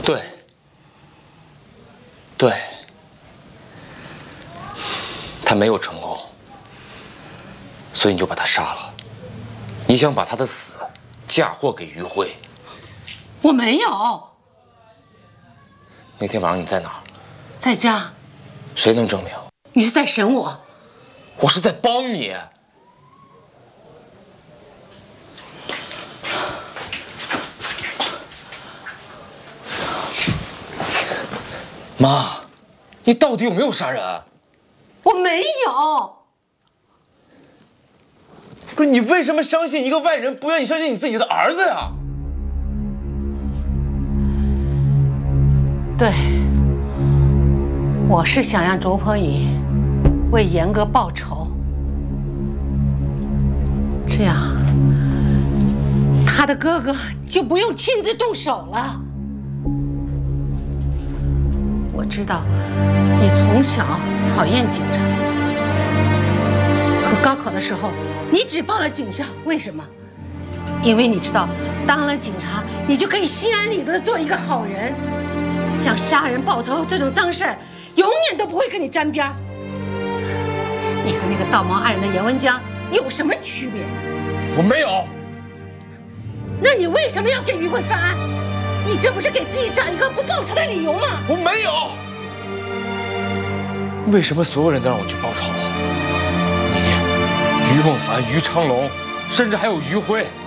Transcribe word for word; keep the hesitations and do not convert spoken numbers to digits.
对，对，他没有成功，所以你就把他杀了。你想把他的死嫁祸给于辉。 我没有。 那天晚上你在哪儿？ 在家。 谁能证明？ 你是在审我？ 我是在帮你。妈，你到底有没有杀人？ 我没有。 不是，你为什么相信一个外人，不愿意相信你自己的儿子呀？ 对，我是想让周鹏宇为严哥报仇，这样他的哥哥就不用亲自动手了。我知道你从小讨厌警察，可高考的时候你只报了警校，为什么？因为你知道当了警察你就可以心安理得地做一个好人，像杀人报仇这种脏事儿永远都不会跟你沾边儿。你和那个道貌岸然的严文江有什么区别？ 我没有。 那你为什么要给于慧翻案？你这不是给自己找一个不报仇的理由吗？ 我没有。为什么所有人都让我去报仇？你、于梦凡、于昌龙，甚至还有于辉。